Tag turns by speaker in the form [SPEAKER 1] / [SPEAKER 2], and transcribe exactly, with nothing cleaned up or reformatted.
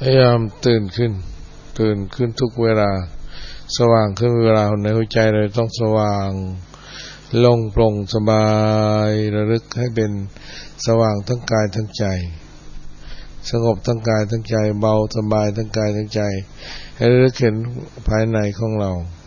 [SPEAKER 1] พยายามตื่นขึ้นตื่นขึ้นทุกเวลาสว่างขึ้นเวลาในหัวใจเราต้องสว่างโล่งโปร่งสบายระลึกให้เป็นสว่างทั้งกายทั้งใจสงบทั้งกายทั้งใจเบาสบายทั้งกายทั้งใจให้ระลึกเห็นภายในของเรา